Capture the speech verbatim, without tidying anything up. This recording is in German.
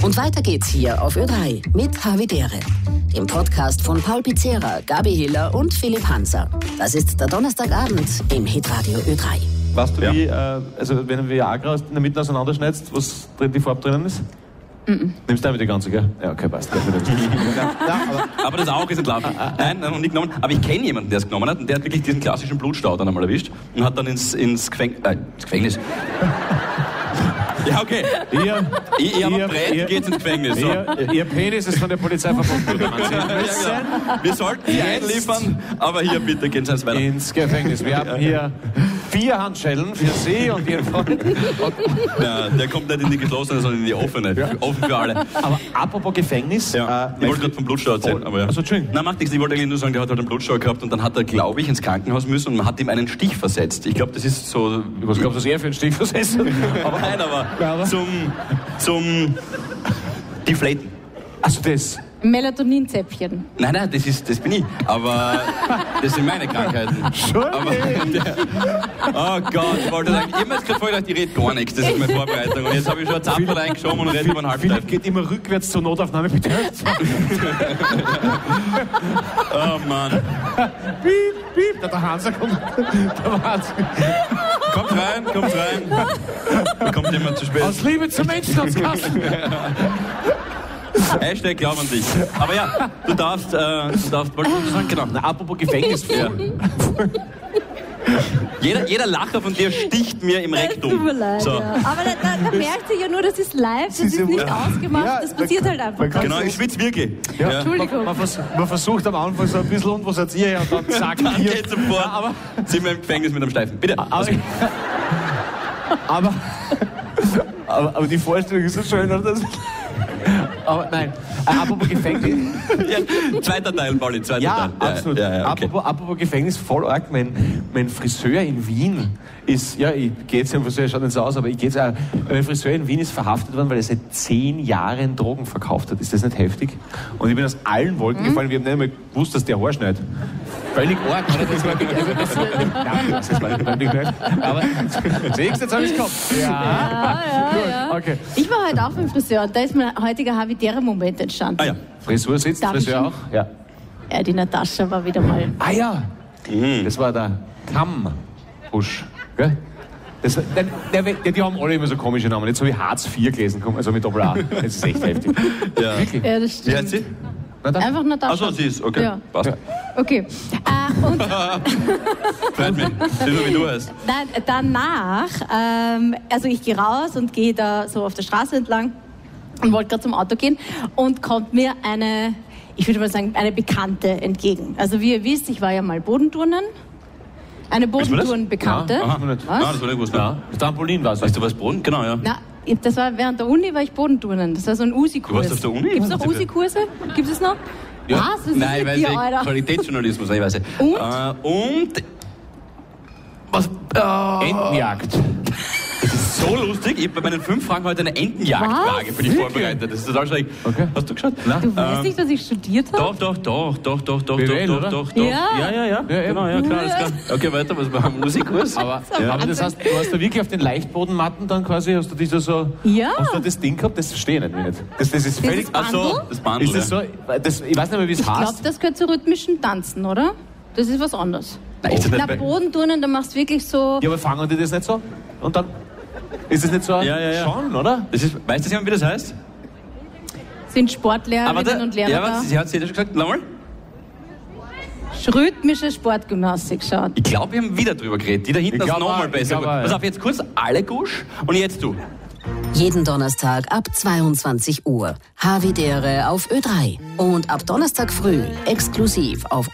Und weiter geht's hier auf Ö drei mit Havidere, dem Podcast von Paul Pizzera, Gabi Hiller und Philipp Hanser. Das ist der Donnerstagabend im Hitradio Ö drei. Weißt du, ja. wie, äh, also wenn du Viagra in der Mitte auseinanderschneidest, was drin die Farbe drinnen ist? Mm-mm. Nimmst du damit die ganze, gell? Ja, okay, passt. ja, aber, aber das Auge ist entlarvt. Nein, noch nicht genommen. Aber ich kenne jemanden, der es genommen hat und der hat wirklich diesen klassischen Blutstau dann einmal erwischt und hat dann ins, ins, Gefäng äh, ins Gefängnis. Ja, okay. Ihr, ich, ich habe ein Brett, geht's ins Gefängnis. So. Ihr, ihr Penis ist von der Polizei verbunden. ja, ja. Wir sollten ihn einliefern, aber hier bitte gehen Sie uns weiter. Ins Gefängnis. Wir haben hier vier Handschellen für Sie und Ihren Freund. Ja, der kommt nicht in die geschlossene, sondern in die offene. Ja. Offen für alle. Aber apropos Gefängnis. Ja. Äh, ich wollte gerade vom Blutstau erzählen. Oh, aber ja. Also, Entschuldigung. Nein, macht nichts. Ich wollte eigentlich nur sagen, der hat halt einen Blutstau gehabt und dann hat er, glaube ich, ins Krankenhaus müssen und man hat ihm einen Stich versetzt. Ich glaube, das ist so. Was glaubst du, dass er für einen Stich versetzt? aber nein, aber. Ja, zum, zum Deflaten. Also das? Melatoninzäpfchen. Nein, nein, das, ist, das bin ich. Aber das sind meine Krankheiten. Schon? Aber der, oh Gott, ich wollte sagen, ich habe mir jetzt gerade vorher gedacht, ich rede gar nichts. Das ist meine Vorbereitung. Und jetzt habe ich schon ein Zapferl reingeschoben und rede über einen Halbzeit. Philipp geht immer rückwärts zur Notaufnahme, bitte. Oh Mann. Piep, piep, der Hanser kommt. Der Wahnsinn. Kommt rein, kommt rein. Da kommt jemand zu spät. Aus Liebe zum Menschenheitskasten. Hashtag glaub an dich. Aber ja, du darfst, äh, du darfst, wolltest du sagen, genau. Na, apropos Gefängnis. Ja. Jeder, jeder Lacher von dir sticht mir im Rektum. Tut mir leid, so. ja. Aber da, da, da merkt sich ja nur, das ist live, das ist nicht ja. ausgemacht, ja, das passiert halt einfach. Genau, ich schwitze wirklich. Ja. Ja. Entschuldigung. Man, man, vers- man versucht am Anfang so ein bisschen, und was seid ihr? Ja, und dann zack, Dann hier. geht sofort. Ja, aber, sind wir im Gefängnis mit einem Steifen. Bitte. Aber, aber, aber, aber die Vorstellung ist so schön, oder? Das, aber nein, äh, apropos Gefängnis. Ja, zweiter Teil, Pauli, zweiter Ja, Teil. absolut. Ja, ja, okay. apropos, apropos Gefängnis, voll arg. Mein, mein Friseur in Wien ist, ja, ich gehe jetzt zum Friseur, schaut nicht so aus, aber ich gehe jetzt auch. Mein Friseur in Wien ist verhaftet worden, weil er seit zehn Jahren Drogen verkauft hat. Ist das nicht heftig? Und ich bin aus allen Wolken mhm. gefallen. Wir haben nicht einmal gewusst, dass der Haar schneidet. Völlig arg, oder? Das war wirklich, also das, ja, das war wirklich nicht. Aber siehst du, jetzt habe ich es gehabt. Ja, ja, ja, ja. Okay. Ich war heute auch beim Friseur und da ist mein heutiger Havidere-Moment entstanden. Ah ja. Frisur sitzt, Darf Friseur ich auch? Ja. Ja, die Natascha war wieder mal. Ah ja, Mhm. das war der Kammbusch. Gell? Das, der, der, der, die haben alle immer so komische Namen. Jetzt habe ich Hartz vier gelesen, also mit Doppel A. Das ist echt heftig. Ja. Wirklich? Ja, das stimmt. Wie heißt sie? Na, dann. Einfach Natascha. Achso, sie ist, okay. Ja. Passt. Ja. Okay. Äh, und Freut mich. Sieh nur, wie du heißt. dann, danach, ähm, also ich gehe raus und gehe da so auf der Straße entlang und wollte gerade zum Auto gehen und kommt mir eine, ich würde mal sagen, eine Bekannte entgegen. Also wie ihr wisst, ich war ja mal Bodenturnen. Eine Bodentourenbekannte. Ja, Aha. Was? Ah, das war nicht gewusst. Ja, das Trampolin war es. Weißt du was, Boden? Genau, ja. Na, das war während der Uni war ich Bodenturnen. Das war so ein Usi-Kurs. Du warst auf der Uni? Gibt es noch Usi-Kurse? Gibt es noch? Ja. Was? Was ist Nein, ich mit weiß dir, nicht. Alter? Qualitätsjournalismus, ich weiß nicht. Und? Äh, und was? Äh, Entenjagd. Das ist so lustig. Ich habe bei meinen fünf Fragen heute eine Entenjagdfrage Was? für dich vorbereitet. Das ist total schräg. Okay. Hast du geschaut? Nein. Du weißt Ähm, nicht, dass ich studiert habe? Doch, doch, doch, doch, doch, doch, B W L, doch, oder? doch, doch, Ja. ja, ja, ja, Ja, genau, ja, klar, alles klar. Okay, weiter, was machen wir? Musikkurs? Aber, Ja. aber das heißt, du hast da wirklich auf den Leichtbodenmatten dann quasi, hast du dieser so, Ja. hast du das Ding gehabt, das verstehe ich nicht. Das, das ist völlig, Dieses Ach so, Bandel? das Bandel. ist das so, das, ich weiß nicht mehr, wie es Ich glaube, heißt. das gehört zu rhythmischen Tanzen, oder? Das ist was anderes. Nein, ist das nicht Na, bei- Bodenturnen, da machst du wirklich so... Ja, aber fangen die das nicht so? Und dann, ist das nicht so? Ja, ja, ja. Schon, oder? Das ist, weißt du jemand, wie das heißt? Sind Sportlehrerinnen der- und Lehrer ja, da? aber sie hat sie hat schon gesagt, nochmal. Rhythmische Sportgymnastik, schaut. Ich glaube, wir haben wieder drüber geredet. Die da hinten Ich ist glaub nochmal auch, ich besser. glaub auch, Pass ja. auf, jetzt kurz alle Gusch und jetzt du. Jeden Donnerstag ab zweiundzwanzig Uhr. Havidere auf Ö drei. Und ab Donnerstag früh exklusiv auf